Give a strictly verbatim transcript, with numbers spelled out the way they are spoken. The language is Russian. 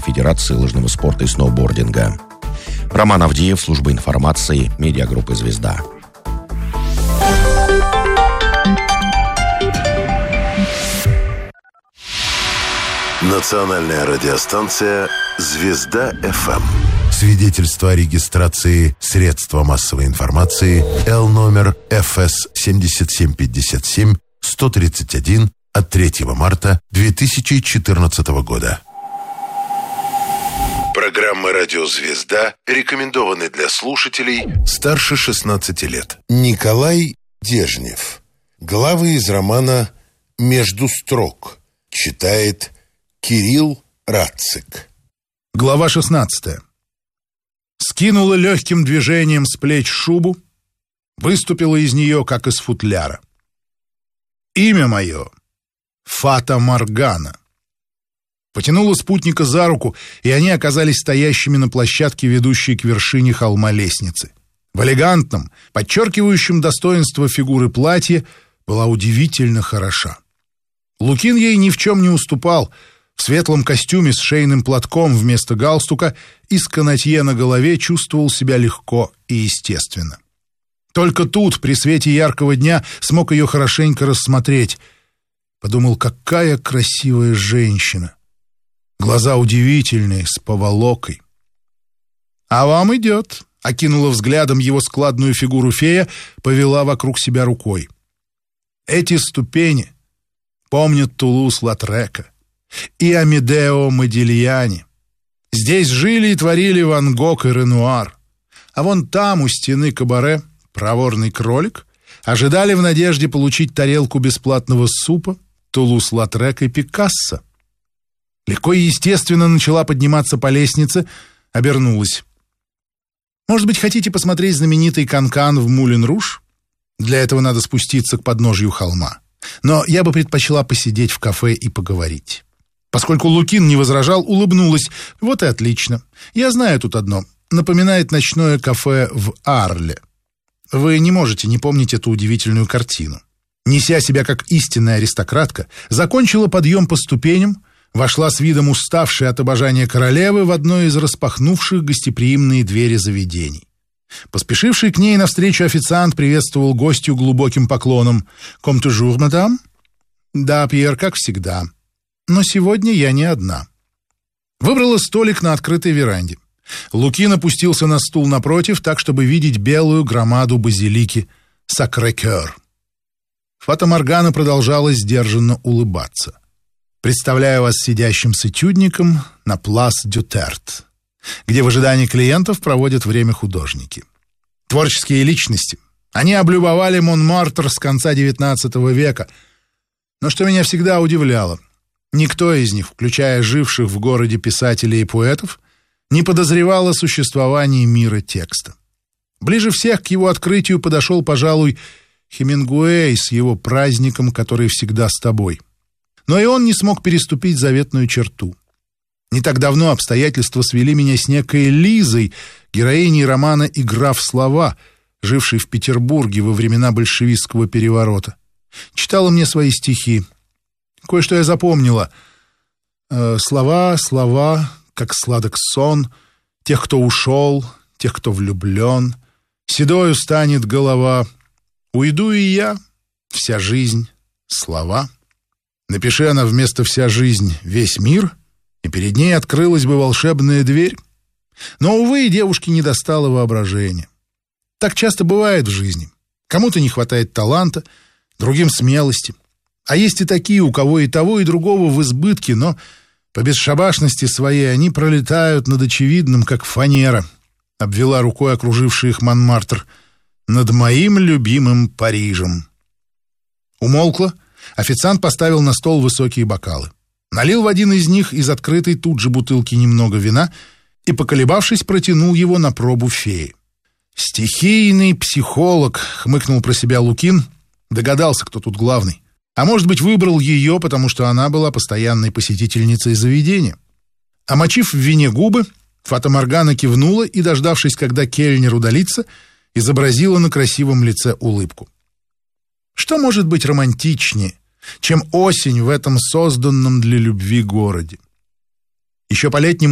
Федерации лыжного спорта и сноубординга. Роман Авдеев, служба информации, медиагруппы «Звезда». Национальная радиостанция «Звезда-ФМ». Свидетельство о регистрации средства массовой информации Л номер эф эс семь семь пять семь сто тридцать один от третьего марта две тысячи четырнадцатого года. Программа «Радио Звезда» рекомендованы для слушателей старше шестнадцати лет. Николай Дежнев. Главы из романа «Между строк». Читает Кирилл Рацик. Глава шестнадцатая. Скинула легким движением с плеч шубу, выступила из нее, как из футляра. Имя мое — Фата Моргана. Потянула спутника за руку, и они оказались стоящими на площадке, ведущей к вершине холма лестницы. В элегантном, подчеркивающем достоинство фигуры платье была удивительно хороша. Лукин ей ни в чем не уступал. В светлом костюме с шейным платком вместо галстука и с канатье на голове чувствовал себя легко и естественно. Только тут, при свете яркого дня, смог ее хорошенько рассмотреть. Подумал, какая красивая женщина. Глаза удивительные, с поволокой. «А вам идет», — окинула взглядом его складную фигуру фея, повела вокруг себя рукой. «Эти ступени помнят Тулус-Латрека и Амедео Модильяни. Здесь жили и творили Ван Гог и Ренуар. А вон там, у стены кабаре, проворный кролик ожидали в надежде получить тарелку бесплатного супа Тулус-Латрек и Пикассо». Легко и естественно начала подниматься по лестнице, обернулась. «Может быть, хотите посмотреть знаменитый канкан в Мулен-Руж? Для этого надо спуститься к подножью холма. Но я бы предпочла посидеть в кафе и поговорить». Поскольку Лукин не возражал, улыбнулась. «Вот и отлично. Я знаю тут одно. Напоминает ночное кафе в Арле. Вы не можете не помнить эту удивительную картину». Неся себя как истинная аристократка, закончила подъем по ступеням, вошла с видом уставшей от обожания королевы в одно из распахнувших гостеприимные двери заведений. Поспешивший к ней навстречу официант приветствовал гостью глубоким поклоном. «Comme toujours, мадам?» «Да, Пьер, как всегда. Но сегодня я не одна». Выбрала столик на открытой веранде. Лукин опустился на стул напротив, так, чтобы видеть белую громаду базилики Сакрэ-Кёр. Фата Моргана продолжала сдержанно улыбаться. «Представляю вас сидящим с этюдником на Плас дю Терт, где в ожидании клиентов проводят время художники. Творческие личности. Они облюбовали Монмартр с конца девятнадцатого века. Но что меня всегда удивляло, никто из них, включая живших в городе писателей и поэтов, не подозревал о существовании мира текста. Ближе всех к его открытию подошел, пожалуй, Хемингуэй с его праздником, который всегда с тобой. Но и он не смог переступить заветную черту. Не так давно обстоятельства свели меня с некой Лизой, героиней романа «Игра в слова», жившей в Петербурге во времена большевистского переворота. Читала мне свои стихи. Кое-что я запомнила. Э, слова, слова, как сладок сон, тех, кто ушел, тех, кто влюблен. Седою станет голова. Уйду и я, вся жизнь, слова. Напиши она вместо «вся жизнь» весь мир, и перед ней открылась бы волшебная дверь. Но, увы, девушке не достало воображения. Так часто бывает в жизни. Кому-то не хватает таланта, другим смелости. А есть и такие, у кого и того, и другого в избытке, но по бесшабашности своей они пролетают над очевидным, как фанера. Обвела рукой окруживший их Монмартр. Над моим любимым Парижем. Умолкла. Официант поставил на стол высокие бокалы. Налил в один из них из открытой тут же бутылки немного вина и, поколебавшись, протянул его на пробу феи. «Стихийный психолог», — хмыкнул про себя Лукин, догадался, кто тут главный. А может быть, выбрал ее, потому что она была постоянной посетительницей заведения. Омочив в вине губы, Фата Моргана кивнула и, дождавшись, когда кельнер удалится, изобразила на красивом лице улыбку. Что может быть романтичнее, чем осень в этом созданном для любви городе? Еще по-летнему